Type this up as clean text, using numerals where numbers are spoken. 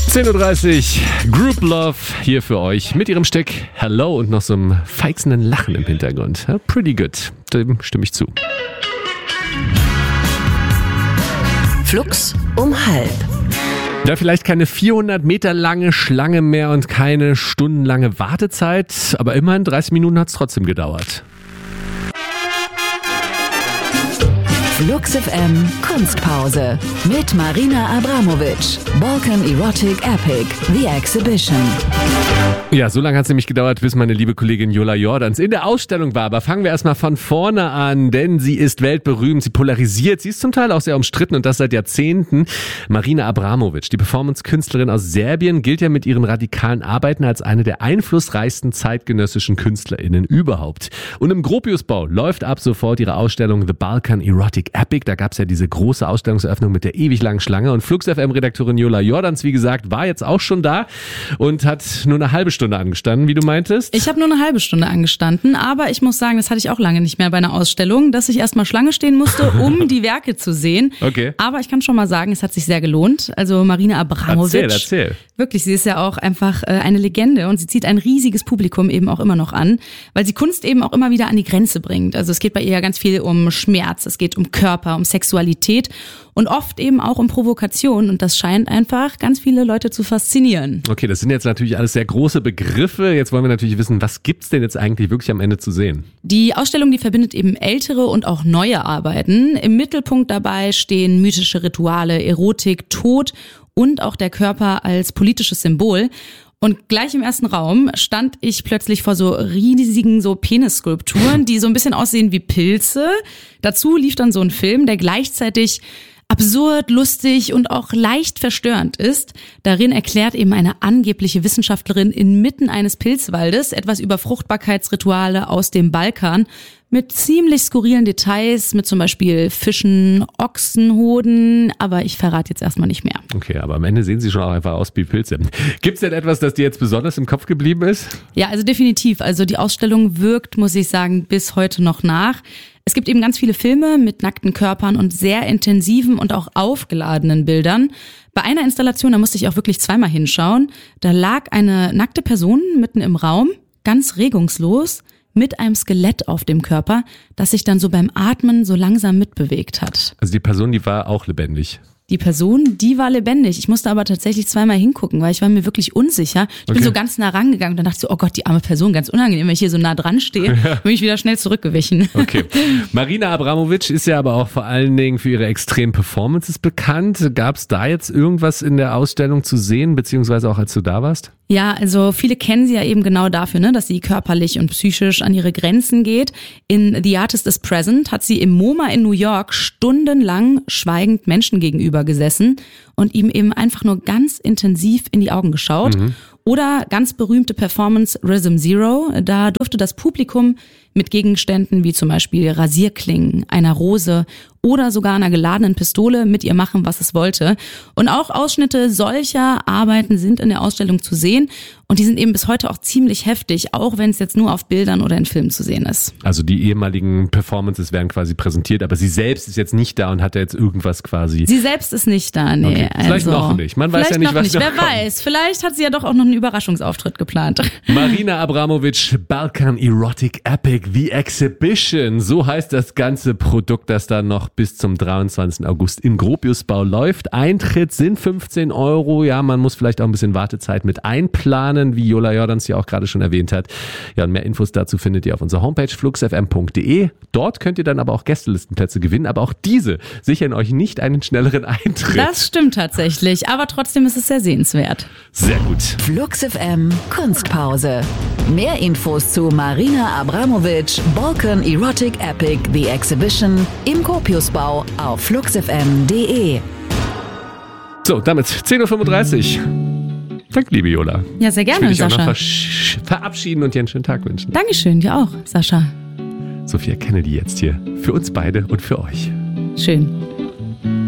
10.30 Uhr, Group Love hier für euch mit ihrem Stück Hello und noch so einem feixenden Lachen im Hintergrund. Ja, pretty good, dem stimme ich zu. Flux um 12:30. Ja, vielleicht keine 400 Meter lange Schlange mehr und keine stundenlange Wartezeit, aber immerhin 30 Minuten hat es trotzdem gedauert. Flux FM Kunstpause mit Marina Abramovic. Balkan Erotic Epic, The Exhibition. Ja, so lange hat es nämlich gedauert, bis meine liebe Kollegin Jola Jordans in der Ausstellung war. Aber fangen wir erstmal von vorne an, denn sie ist weltberühmt, sie polarisiert, sie ist zum Teil auch sehr umstritten und das seit Jahrzehnten. Marina Abramovic, die Performance-Künstlerin aus Serbien, gilt ja mit ihren radikalen Arbeiten als eine der einflussreichsten zeitgenössischen KünstlerInnen überhaupt. Und im Gropiusbau läuft ab sofort ihre Ausstellung The Balkan Erotic Epic. Da gab es ja diese große Ausstellungseröffnung mit der ewig langen Schlange und Flux FM-Redakteurin Jola Jordans, wie gesagt, war jetzt auch schon da und hat nur eine halbe Stunde angestanden, wie du meintest. Ich habe nur eine halbe Stunde angestanden, aber ich muss sagen, das hatte ich auch lange nicht mehr bei einer Ausstellung, dass ich erstmal Schlange stehen musste, um die Werke zu sehen. Okay. Aber ich kann schon mal sagen, es hat sich sehr gelohnt. Also Marina Abramovic. Erzähl. Wirklich, sie ist ja auch einfach eine Legende und sie zieht ein riesiges Publikum eben auch immer noch an, weil sie Kunst eben auch immer wieder an die Grenze bringt. Also es geht bei ihr ja ganz viel um Schmerz, es geht um Körper, um Sexualität und oft eben auch um Provokation und das scheint einfach ganz viele Leute zu faszinieren. Okay, das sind jetzt natürlich alles sehr große Begriffe. Jetzt wollen wir natürlich wissen, was gibt's denn jetzt eigentlich wirklich am Ende zu sehen? Die Ausstellung, die verbindet eben ältere und auch neue Arbeiten. Im Mittelpunkt dabei stehen mythische Rituale, Erotik, Tod und auch der Körper als politisches Symbol. Und gleich im ersten Raum stand ich plötzlich vor so riesigen so Penisskulpturen, die so ein bisschen aussehen wie Pilze. Dazu lief dann so ein Film, der gleichzeitig absurd, lustig und auch leicht verstörend ist. Darin erklärt eben eine angebliche Wissenschaftlerin inmitten eines Pilzwaldes etwas über Fruchtbarkeitsrituale aus dem Balkan mit ziemlich skurrilen Details, mit zum Beispiel Fischen, Ochsenhoden, aber ich verrate jetzt erstmal nicht mehr. Okay, aber am Ende sehen sie schon auch einfach aus wie Pilze. Gibt's denn etwas, das dir jetzt besonders im Kopf geblieben ist? Ja, also definitiv. Also die Ausstellung wirkt, muss ich sagen, bis heute noch nach. Es gibt eben ganz viele Filme mit nackten Körpern und sehr intensiven und auch aufgeladenen Bildern. Bei einer Installation, da musste ich auch wirklich zweimal hinschauen, da lag eine nackte Person mitten im Raum, ganz regungslos, mit einem Skelett auf dem Körper, das sich dann so beim Atmen so langsam mitbewegt hat. Also die Person, die war auch lebendig. Die Person, die war lebendig. Ich musste aber tatsächlich zweimal hingucken, weil ich war mir wirklich unsicher. Ich bin so ganz nah rangegangen und dann dachte ich so, oh Gott, die arme Person, ganz unangenehm, wenn ich hier so nah dran stehe, bin ich wieder schnell zurückgewichen. Okay. Marina Abramovic ist ja aber auch vor allen Dingen für ihre extremen Performances bekannt. Gab es da jetzt irgendwas in der Ausstellung zu sehen, beziehungsweise auch als du da warst? Ja, also viele kennen sie ja eben genau dafür, ne, dass sie körperlich und psychisch an ihre Grenzen geht. In The Artist is Present hat sie im MoMA in New York stundenlang schweigend Menschen gegenüber gesessen und ihm eben einfach nur ganz intensiv in die Augen geschaut. Oder ganz berühmte Performance Rhythm Zero, da durfte das Publikum mit Gegenständen wie zum Beispiel Rasierklingen, einer Rose oder sogar einer geladenen Pistole mit ihr machen, was es wollte. Und auch Ausschnitte solcher Arbeiten sind in der Ausstellung zu sehen und die sind eben bis heute auch ziemlich heftig, auch wenn es jetzt nur auf Bildern oder in Filmen zu sehen ist. Also die ehemaligen Performances werden quasi präsentiert, aber sie selbst ist jetzt nicht da und hat da jetzt irgendwas quasi... Sie selbst ist nicht da, nee. Okay. Vielleicht also, noch nicht. Man weiß ja nicht, was noch Wer kommt. weiß, vielleicht hat sie ja doch auch noch einen Überraschungsauftritt geplant. Marina Abramovic, Balkan Erotic Epic, The Exhibition. So heißt das ganze Produkt, das dann noch bis zum 23. August im Gropiusbau läuft. Eintritt sind 15 €. Ja, man muss vielleicht auch ein bisschen Wartezeit mit einplanen, wie Jola Jordans ja auch gerade schon erwähnt hat. Ja, und mehr Infos dazu findet ihr auf unserer Homepage fluxfm.de. Dort könnt ihr dann aber auch Gästelistenplätze gewinnen, aber auch diese sichern euch nicht einen schnelleren Eintritt. Das stimmt tatsächlich, aber trotzdem ist es sehr sehenswert. Sehr gut. Flux FM Kunstpause. Mehr Infos zu Marina Abramovic, Balkan Erotic Epic, The Exhibition im Gropiusbau auf fluxfm.de. So, damit 10.35 Uhr. Danke, liebe Jola. Ja, sehr gerne, ich will dich Sascha. auch noch verabschieden und dir einen schönen Tag wünschen. Dankeschön, dir auch, Sascha. Sophia Kennedy jetzt hier. Für uns beide und für euch. Schön.